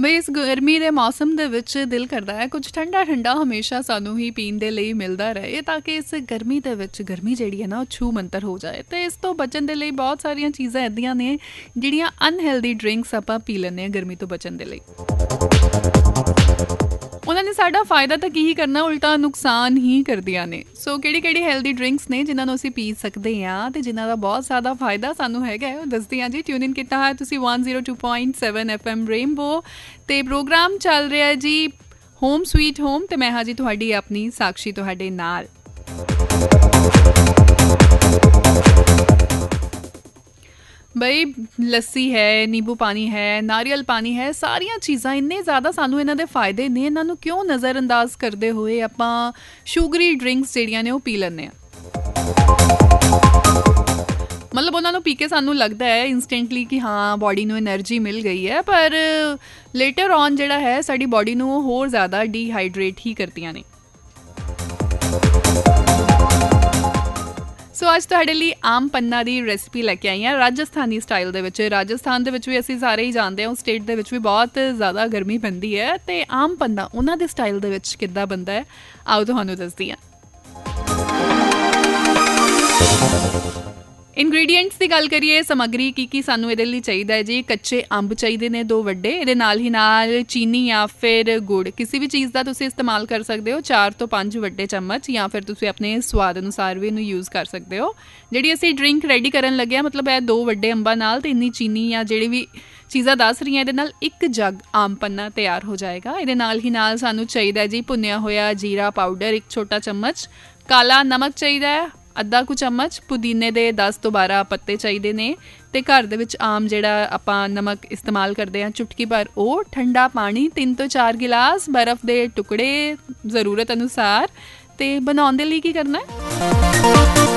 ਬਈ ਇਸ ਗਰਮੀ ਦੇ ਮੌਸਮ ਦੇ ਵਿੱਚ ਦਿਲ ਕਰਦਾ ਹੈ ਕੁਝ ਠੰਡਾ ਠੰਡਾ ਹਮੇਸ਼ਾ ਸਾਨੂੰ ਹੀ ਪੀਣ ਦੇ ਲਈ ਮਿਲਦਾ ਰਹੇ ਤਾਂ ਕਿ ਇਸ ਗਰਮੀ ਦੇ ਵਿੱਚ ਗਰਮੀ ਜਿਹੜੀ ਹੈ ਨਾ ਉਹ ਛੂ ਮੰਤਰ ਹੋ ਜਾਏ। ਤੇ ਇਸ ਤੋਂ ਬਚਣ ਦੇ ਲਈ ਬਹੁਤ ਸਾਰੀਆਂ ਚੀਜ਼ਾਂ ਇੱਦਾਂ ਨੇ ਜਿਹੜੀਆਂ ਅਨਹੈਲਦੀ ਡਰਿੰਕਸ ਆਪਾਂ ਪੀ ਲੈਂਦੇ ਹਾਂ ਗਰਮੀ ਤੋਂ ਬਚਣ ਦੇ ਲਈ। ਉਹਨਾਂ ਨੇ ਸਾਡਾ ਫਾਇਦਾ ਤਾਂ ਕੀ ਹੀ ਕਰਨਾ, ਉਲਟਾ ਨੁਕਸਾਨ ਹੀ ਕਰਦੀਆਂ ਨੇ। ਸੋ ਕਿਹੜੀ ਹੈਲਦੀ ਡਰਿੰਕਸ ਨੇ ਜਿਨ੍ਹਾਂ ਨੂੰ ਅਸੀਂ ਪੀ ਸਕਦੇ ਹਾਂ ਤੇ ਜਿਨ੍ਹਾਂ ਦਾ ਬਹੁਤ ਜ਼ਿਆਦਾ ਫਾਇਦਾ ਸਾਨੂੰ ਹੈਗਾ ਉਹ ਦੱਸਦੀ ਹਾਂ ਜੀ। ਟਿਊਨ ਇਨ ਕੀਤਾ ਹੈ ਤੁਸੀਂ 102.7 FM ਰੇਨਬੋ ਤੇ ਪ੍ਰੋਗਰਾਮ ਚੱਲ ਰਿਹਾ ਜੀ ਹੋਮ ਸਵੀਟ ਹੋਮ ਤੇ ਮੈਂ ਹਾਂ ਜੀ ਤੁਹਾਡੀ ਆਪਣੀ ਸਾਕਸ਼ੀ ਤੁਹਾਡੇ ਨਾਲ। ਬਈ ਲੱਸੀ ਹੈ, ਨਿੰਬੂ ਪਾਣੀ ਹੈ, ਨਾਰੀਅਲ ਪਾਣੀ ਹੈ, ਸਾਰੀਆਂ ਚੀਜ਼ਾਂ ਇੰਨੇ ਜ਼ਿਆਦਾ ਸਾਨੂੰ ਇਹਨਾਂ ਦੇ ਫਾਇਦੇ ਨੇ, ਇਹਨਾਂ ਨੂੰ ਕਿਉਂ ਨਜ਼ਰਅੰਦਾਜ਼ ਕਰਦੇ ਹੋਏ ਆਪਾਂ ਸ਼ੂਗਰੀ ਡਰਿੰਕਸ ਜਿਹੜੀਆਂ ਨੇ ਉਹ ਪੀ ਲੈਂਦੇ ਹਾਂ। ਮਤਲਬ ਉਹਨਾਂ ਨੂੰ ਪੀ ਕੇ ਸਾਨੂੰ ਲੱਗਦਾ ਹੈ ਇੰਸਟੈਂਟਲੀ ਕਿ ਹਾਂ ਬੋਡੀ ਨੂੰ ਐਨਰਜੀ ਮਿਲ ਗਈ ਹੈ, ਪਰ ਲੇਟਰ ਔਨ ਜਿਹੜਾ ਹੈ ਸਾਡੀ ਬੋਡੀ ਨੂੰ ਹੋਰ ਜ਼ਿਆਦਾ ਡੀਹਾਈਡਰੇਟ ਹੀ ਕਰਦੀਆਂ ਨੇ। ਸੋ ਅੱਜ ਤੁਹਾਡੇ ਲਈ ਆਮ ਪੰਨਾ ਦੀ ਰੈਸਿਪੀ ਲੈ ਕੇ ਆਈ ਹਾਂ ਰਾਜਸਥਾਨੀ ਸਟਾਈਲ ਦੇ ਵਿੱਚ। ਰਾਜਸਥਾਨ ਦੇ ਵਿੱਚ ਵੀ ਅਸੀਂ ਸਾਰੇ ਹੀ ਜਾਣਦੇ ਹਾਂ, ਉਸ ਸਟੇਟ ਦੇ ਵਿੱਚ ਵੀ ਬਹੁਤ ਜ਼ਿਆਦਾ ਗਰਮੀ ਪੈਂਦੀ ਹੈ ਤੇ ਆਮ ਪੰਨਾ ਉਹਨਾਂ ਦੇ ਸਟਾਈਲ ਦੇ ਵਿੱਚ ਕਿੱਦਾਂ ਬਣਦਾ ਹੈ ਆਓ ਤੁਹਾਨੂੰ ਦੱਸਦੀ ਹਾਂ। ਇੰਗਰੀਡੀਐਂਟਸ ਦੀ ਗੱਲ ਕਰੀਏ, ਸਮੱਗਰੀ ਕੀ ਸਾਨੂੰ ਇਹਦੇ ਲਈ ਚਾਹੀਦਾ ਹੈ ਜੀ। ਕੱਚੇ ਅੰਬ ਚਾਹੀਦੇ ਨੇ 2 ਵੱਡੇ, ਇਹਦੇ ਨਾਲ ਹੀ ਨਾਲ ਚੀਨੀ ਜਾਂ ਫਿਰ ਗੁੜ ਕਿਸੇ ਵੀ ਚੀਜ਼ ਦਾ ਤੁਸੀਂ ਇਸਤੇਮਾਲ ਕਰ ਸਕਦੇ ਹੋ। 4 ਤੋਂ 5 ਵੱਡੇ ਚਮਚ ਜਾਂ ਫਿਰ ਤੁਸੀਂ ਆਪਣੇ ਸਵਾਦ ਅਨੁਸਾਰ ਵੀ ਇਹਨੂੰ ਯੂਜ਼ ਕਰ ਸਕਦੇ ਹੋ। ਜਿਹੜੀ ਅਸੀਂ ਡਰਿੰਕ ਰੈਡੀ ਕਰਨ ਲੱਗੇ ਹਾਂ ਮਤਲਬ ਇਹ 2 ਵੱਡੇ ਅੰਬਾਂ ਨਾਲ ਤੇ ਇੰਨੀ ਚੀਨੀ ਜਾਂ ਜਿਹੜੀ ਵੀ ਚੀਜ਼ਾਂ ਦੱਸ ਰਹੀਆਂ ਇਹਦੇ ਨਾਲ 1 ਜੱਗ ਆਮ ਪੰਨਾ ਤਿਆਰ ਹੋ ਜਾਏਗਾ। ਇਹਦੇ ਨਾਲ ਹੀ ਨਾਲ ਸਾਨੂੰ ਚਾਹੀਦਾ ਜੀ ਭੁੰਨਿਆ ਹੋਇਆ ਜੀਰਾ ਪਾਊਡਰ 1 ਛੋਟਾ ਚਮਚ, ਕਾਲਾ ਨਮਕ ਚਾਹੀਦਾ ਹੈ ਅੱਧਾ ਕੁ ਚਮਚ, ਪੁਦੀਨੇ ਦੇ 10 ਤੋਂ 12 ਪੱਤੇ ਚਾਹੀਦੇ ਨੇ ਤੇ ਘਰ ਦੇ ਵਿੱਚ ਆਮ ਜਿਹੜਾ ਆਪਾਂ ਨਮਕ ਇਸਤੇਮਾਲ ਕਰਦੇ ਹਾਂ ਚੁਟਕੀ ਭਰ ਉਹ, ਠੰਡਾ ਪਾਣੀ 3 ਤੋਂ 4 ਗਿਲਾਸ, ਬਰਫ਼ ਦੇ ਟੁਕੜੇ ਜ਼ਰੂਰਤ ਅਨੁਸਾਰ। ਤੇ ਬਣਾਉਣ ਦੇ ਲਈ ਕੀ ਕਰਨਾ ਹੈ,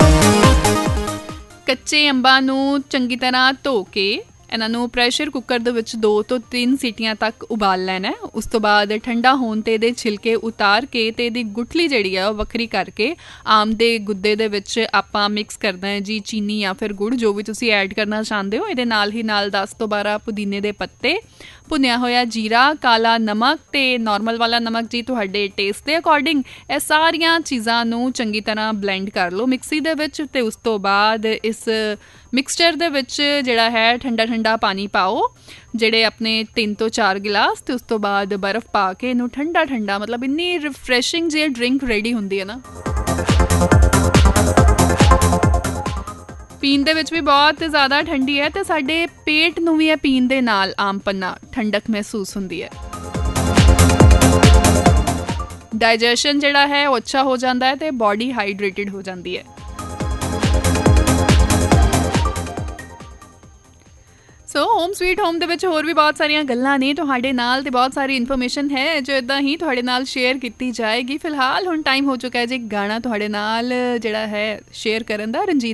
ਕੱਚੇ ਅੰਬਾਂ ਨੂੰ ਚੰਗੀ ਤਰ੍ਹਾਂ ਧੋ ਕੇ ਇਹਨਾਂ ਨੂੰ ਪ੍ਰੈਸ਼ਰ ਕੁੱਕਰ ਦੇ ਵਿੱਚ 2 ਤੋਂ 3 ਸੀਟੀਆਂ ਤੱਕ ਉਬਾਲ ਲੈਣਾ। ਉਸ ਤੋਂ ਬਾਅਦ ਠੰਡਾ ਹੋਣ ਤੇ ਇਹਦੇ ਛਿਲਕੇ ਉਤਾਰ ਕੇ ਤੇ ਇਹਦੀ ਗੁਠਲੀ ਜਿਹੜੀ ਆ ਉਹ ਵੱਖਰੀ ਕਰਕੇ ਆਮ ਦੇ ਗੁੱਦੇ ਦੇ ਵਿੱਚ ਆਪਾਂ ਮਿਕਸ ਕਰਨਾ ਹੈ ਜੀ ਚੀਨੀ ਜਾਂ ਫਿਰ ਗੁੜ ਜੋ ਵੀ ਤੁਸੀਂ ਐਡ ਕਰਨਾ ਚਾਹੁੰਦੇ ਹੋ। ਇਹਦੇ ਨਾਲ ਹੀ ਨਾਲ 10 ਤੋਂ 12 ਪੁਦੀਨੇ ਦੇ ਪੱਤੇ, ਭੁੰਨਿਆ ਹੋਇਆ ਜੀਰਾ, ਕਾਲਾ ਨਮਕ ਤੇ ਨਾਰਮਲ ਵਾਲਾ ਨਮਕ ਜੀ ਤੁਹਾਡੇ ਟੇਸਟ ਦੇ ਅਕੋਰਡਿੰਗ। ਇਹ ਸਾਰੀਆਂ ਚੀਜ਼ਾਂ ਨੂੰ ਚੰਗੀ ਤਰ੍ਹਾਂ ਬਲੈਂਡ ਕਰ ਲਓ ਮਿਕਸੀ ਦੇ ਵਿੱਚ ਤੇ ਉਸ ਤੋਂ ਬਾਅਦ ਇਸ ਮਿਕਸਚਰ ਦੇ ਵਿੱਚ ਜਿਹੜਾ ਹੈ ਠੰਡਾ ਪਾਣੀ ਪਾਓ ਜਿਹੜੇ ਆਪਣੇ 3 ਤੋਂ 4 ਗਿਲਾਸ ਤੇ ਉਸ ਤੋਂ ਬਾਅਦ ਬਰਫ਼ ਪਾ ਕੇ ਇਹਨੂੰ ਠੰਡਾ ਮਤਲਬ ਇੰਨੀ ਰਿਫਰੈਸ਼ਿੰਗ ਜਿਹੀ ਡਰਿੰਕ ਰੈਡੀ ਹੁੰਦੀ ਹੈ ਨਾ, ਪੀਣ ਦੇ ਵਿੱਚ ਵੀ ਬਹੁਤ ਜ਼ਿਆਦਾ ਠੰਡੀ ਹੈ ਤੇ ਸਾਡੇ ਪੇਟ ਨੂੰ ਵੀ ਇਹ ਪੀਣ ਦੇ ਨਾਲ ਆਮ ਪੰਨਾ ਠੰਡਕ ਮਹਿਸੂਸ ਹੁੰਦੀ ਹੈ। ਡਾਈਜੈਸ਼ਨ ਜਿਹੜਾ ਹੈ ਉਹ ਅੱਛਾ ਹੋ ਜਾਂਦਾ ਹੈ ਤੇ ਬੋਡੀ ਹਾਈਡਰੇਟਿਡ ਹੋ ਜਾਂਦੀ ਹੈ। ਸੋ ਹੋਮ ਸਵੀਟ ਹੋਮ ਦੇ ਵਿੱਚ ਹੋਰ ਵੀ ਬਹੁਤ ਸਾਰੀਆਂ ਗੱਲਾਂ ਨੇ ਤੁਹਾਡੇ ਨਾਲ ਤੇ ਬਹੁਤ ਸਾਰੀ ਇਨਫੋਰਮੇਸ਼ਨ ਹੈ ਜੋ ਇੱਦਾਂ ਹੀ ਤੁਹਾਡੇ ਨਾਲ ਸ਼ੇਅਰ ਕੀਤੀ ਜਾਏਗੀ। ਫਿਲਹਾਲ ਹੁਣ ਟਾਈਮ ਹੋ ਚੁੱਕਾ ਹੈ ਜੀ ਗਾਣਾ ਤੁਹਾਡੇ ਨਾਲ ਜਿਹੜਾ ਹੈ ਸ਼ੇਅਰ ਕਰਨ ਦਾ। ਰਣਜੀਤ